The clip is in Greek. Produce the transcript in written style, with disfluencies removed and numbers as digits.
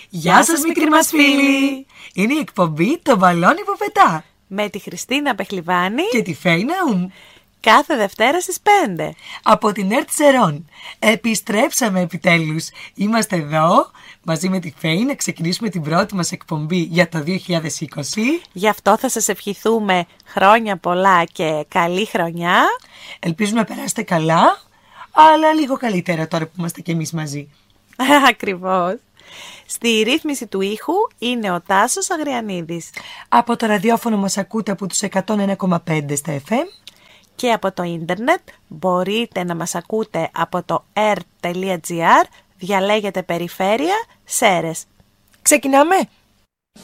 Γεια σας μικροί μας φίλοι! Είναι η εκπομπή «Το μπαλόνι που πετά» με τη Χριστίνα Πεχλιβάνη και τη Φέη Ναούμ. Κάθε Δευτέρα στις 5 από την ΕΡΤ Σερών. Επιστρέψαμε επιτέλους. Είμαστε εδώ μαζί με τη Φέη να ξεκινήσουμε την πρώτη μας εκπομπή για το 2020. Γι' αυτό θα σας ευχηθούμε χρόνια πολλά και καλή χρονιά. Ελπίζουμε να περάσετε καλά, αλλά λίγο καλύτερα τώρα που είμαστε κι εμείς μαζί. Ακριβώς. Στη ρύθμιση του ήχου είναι ο Τάσος Αγριανίδης. Από το ραδιόφωνο μας ακούτε από τους 101,5 στα FM. Και από το ίντερνετ μπορείτε να μας ακούτε από το ert.gr, διαλέγετε περιφέρεια Σέρες. Ξεκινάμε!